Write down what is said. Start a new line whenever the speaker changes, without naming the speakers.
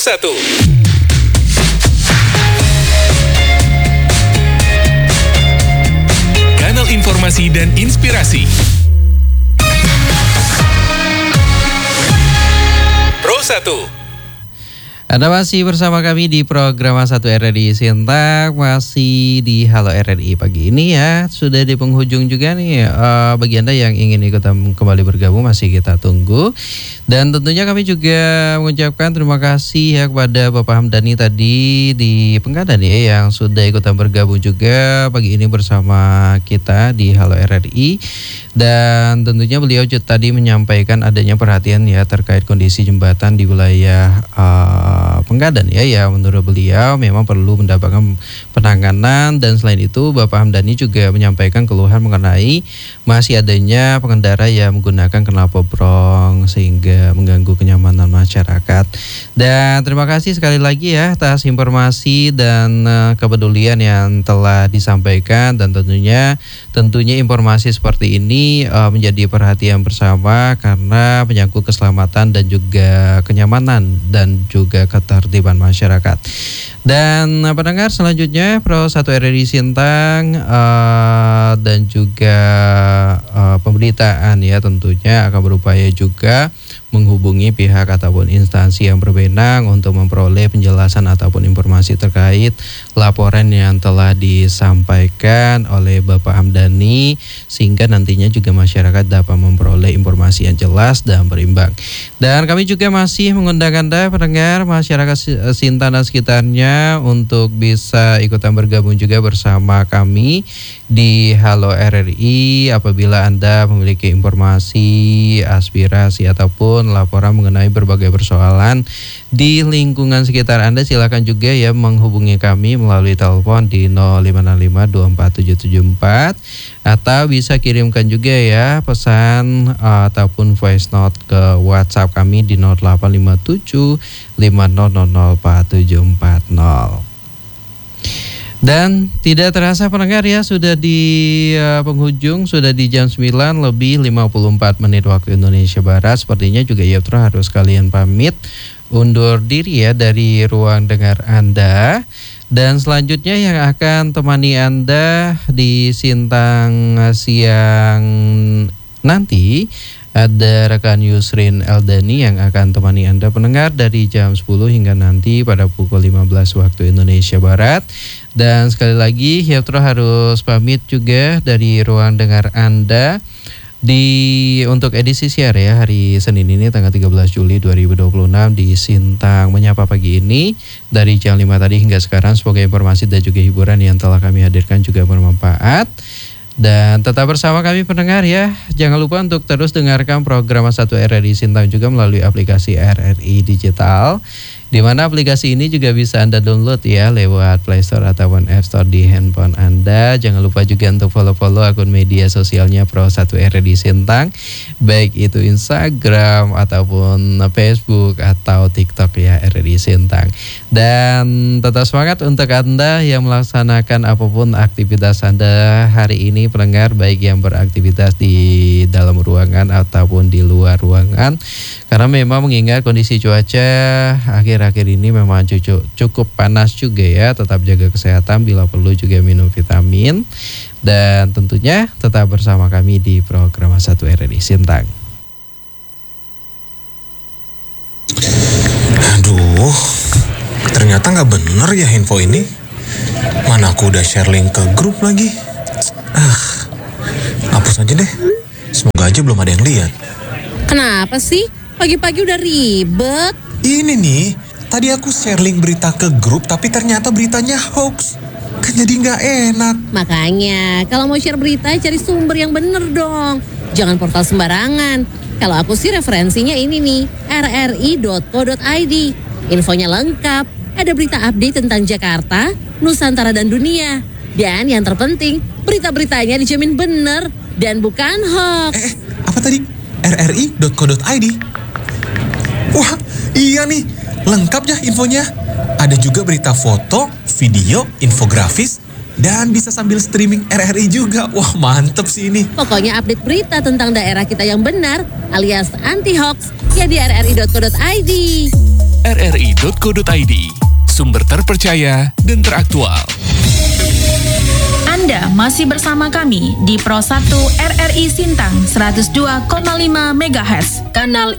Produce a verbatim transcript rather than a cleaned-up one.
satu. Kanal informasi dan inspirasi. Pro satu.
Anda masih bersama kami di program satu R R I Sintak, masih di Halo R R I pagi ini ya. Sudah di penghujung juga nih, uh, bagi Anda yang ingin ikut kembali bergabung masih kita tunggu. Dan tentunya kami juga mengucapkan terima kasih ya kepada Bapak Hamdani tadi di Penggadan ya, yang sudah ikutan bergabung juga pagi ini bersama kita di Halo R R I. Dan tentunya beliau tadi menyampaikan adanya perhatian ya terkait kondisi jembatan di wilayah uh, Penggadan ya, ya menurut beliau memang perlu mendapatkan penanganan. Dan selain itu Bapak Hamdani juga menyampaikan keluhan mengenai masih adanya pengendara yang menggunakan knalpot brong sehingga mengganggu kenyamanan masyarakat. Dan terima kasih sekali lagi ya atas informasi dan uh, kepedulian yang telah disampaikan. Dan tentunya tentunya informasi seperti ini uh, menjadi perhatian bersama karena menyangkut keselamatan dan juga kenyamanan dan juga ketertiban masyarakat. Dan uh, pendengar selanjutnya Pro satu R R I Sintang uh, dan juga uh, pemberitaan ya tentunya akan berupaya juga menghubungi pihak ataupun instansi yang berwenang untuk memperoleh penjelasan ataupun informasi terkait laporan yang telah disampaikan oleh Bapak Hamdani, sehingga nantinya juga masyarakat dapat memperoleh informasi yang jelas dan berimbang. Dan kami juga masih mengundang Anda pendengar masyarakat Sintan dan sekitarnya untuk bisa ikutan bergabung juga bersama kami di Halo R R I apabila Anda memiliki informasi, aspirasi ataupun laporan mengenai berbagai persoalan di lingkungan sekitar Anda. Silakan juga ya menghubungi kami melalui telepon di nol lima enam lima dua empat tujuh tujuh empat atau bisa kirimkan juga ya pesan uh, ataupun voice note ke WhatsApp kami di nol delapan lima tujuh lima nol nol nol empat tujuh empat nol. Dan tidak terasa pendengar ya, sudah di uh, penghujung, sudah di jam sembilan lebih lima puluh empat menit waktu Indonesia Barat. Sepertinya juga Yoptro harus kalian pamit undur diri ya dari ruang dengar Anda. Dan selanjutnya yang akan temani Anda di Sintang siang nanti ada rekan Yusrin Eldani yang akan temani Anda pendengar dari jam sepuluh hingga nanti pada pukul lima belas waktu Indonesia Barat. Dan sekali lagi Yoptro harus pamit juga dari ruang dengar Anda di untuk edisi siar ya hari Senin ini tanggal tiga belas Juli dua ribu dua puluh enam di Sintang Menyapa pagi ini dari jam lima tadi hingga sekarang. Semoga informasi dan juga hiburan yang telah kami hadirkan juga bermanfaat. Dan tetap bersama kami pendengar ya. Jangan lupa untuk terus dengarkan program satu R R I Sintang juga melalui aplikasi R R I Digital, di mana aplikasi ini juga bisa Anda download ya lewat Play Store ataupun App Store di handphone Anda. Jangan lupa juga untuk follow-follow akun media sosialnya Pro satu R R I Sintang, baik itu Instagram ataupun Facebook atau TikTok ya R R I Sintang. Dan tetap semangat untuk Anda yang melaksanakan apapun aktivitas Anda hari ini pendengar, baik yang beraktivitas di dalam ruangan ataupun di luar ruangan. Karena memang mengingat kondisi cuaca akhir-akhir ini memang cukup, cukup panas juga ya. Tetap jaga kesehatan, bila perlu juga minum vitamin. Dan tentunya tetap bersama kami di program satu R R I Sintang.
Aduh, ternyata gak bener ya info ini. Mana aku udah share link ke grup lagi. Ah, hapus aja deh. Semoga aja belum ada yang lihat.
Kenapa sih? Pagi-pagi udah ribet.
Ini nih, tadi aku share link berita ke grup tapi ternyata beritanya hoax. Kan jadi gak enak.
Makanya, kalau mau share berita cari sumber yang bener dong. Jangan portal sembarangan. Kalau aku sih referensinya ini nih, r r i dot co dot i d. Infonya lengkap, ada berita update tentang Jakarta, Nusantara dan dunia. Dan yang terpenting, berita-beritanya dijamin bener dan bukan hoax.
Eh, apa tadi? r r i dot co dot i d. Wah, iya nih, lengkap ya infonya. Ada juga berita foto, video, infografis, dan bisa sambil streaming R R I juga. Wah, mantep sih ini.
Pokoknya update berita tentang daerah kita yang benar alias anti hoax ya di r r i dot co dot i d.
r r i dot co dot i d. Sumber terpercaya dan teraktual.
Anda masih bersama kami di Pro satu R R I Sintang seratus dua koma lima megahertz, kanal